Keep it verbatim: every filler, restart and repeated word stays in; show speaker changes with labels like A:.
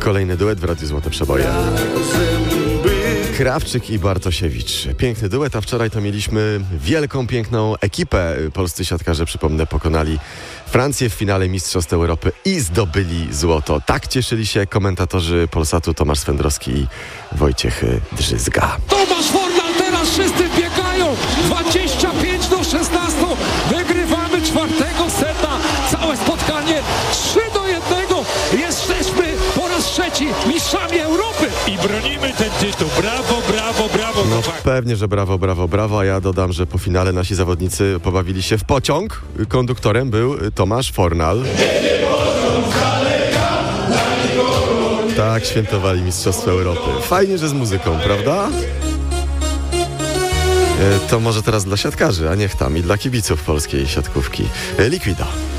A: Kolejny duet w Radiu Złote Przeboje. Krawczyk i Bartosiewicz. Piękny duet, a wczoraj to mieliśmy wielką, piękną ekipę. Polscy siatkarze, przypomnę, pokonali Francję w finale Mistrzostw Europy i zdobyli złoto. Tak cieszyli się komentatorzy Polsatu Tomasz Swędrowski i Wojciech Drzyzga.
B: Tomasz Fornal, teraz wszyscy biegają. dwadzieścia pięć do szesnastu. Wygrywamy czwartego seta. Całe spotkanie trzy do jednego. Jesteśmy po raz trzeci mistrzami Europy.
C: I bronimy ten tytuł. Brawo, brawo, brawo.
A: No pewnie, że brawo, brawo, brawo. A ja dodam, że po finale nasi zawodnicy pobawili się w pociąg. Konduktorem był Tomasz Fornal. Tak świętowali Mistrzostwo Europy. Fajnie, że z muzyką, prawda? To może teraz dla siatkarzy, a niech tam i dla kibiców polskiej siatkówki. Likwida.